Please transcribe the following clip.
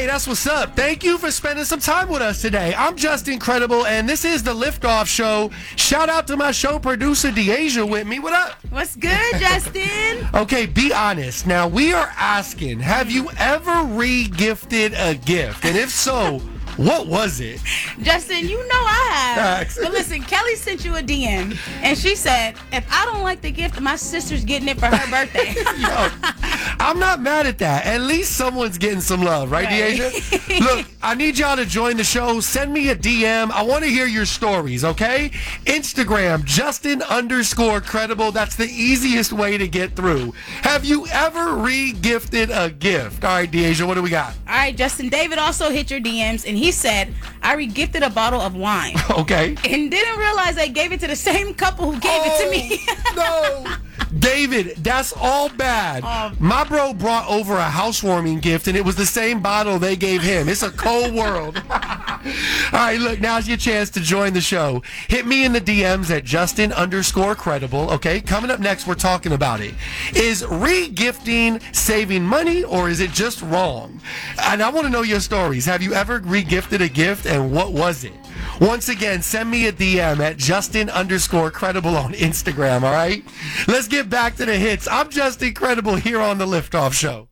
that's what's up. Thank you for spending some time with us today. I'm just incredible, and this is the Liftoff Show. Shout out to my show producer, Deasia, with me. What up? What's good, Justin? Okay, be honest. Now, we are asking, have you ever re-gifted a gift? And if so, what was it? Justin, you know I have. Facts. But listen, Kelly sent you a DM, and she said, if I don't like the gift, my sister's getting it for her birthday. Yo, I'm not mad at that. At least someone's getting some love, right, Deasia? Look, I need y'all to join the show. Send me a DM. I want to hear your stories, okay? Instagram, Justin_credible. That's the easiest way to get through. Have you ever re-gifted a gift? All right, Deasia, what do we got? All right, Justin, David also hit your DMs, and he said, I re-gifted a bottle of wine. Okay. And didn't realize I gave it to the same couple who gave it to me. No. David, that's all bad. My bro brought over a housewarming gift, and it was the same bottle they gave him. It's a cold world. All right, look, now's your chance to join the show. Hit me in the DMs at Justin_credible, okay? Coming up next, we're talking about it. Is re-gifting saving money, or is it just wrong? And I want to know your stories. Have you ever re-gifted a gift, and what was it? Once again, send me a DM at Justin_credible on Instagram, all right? Let's get back to the hits. I'm Justin Credible here on The Liftoff Show.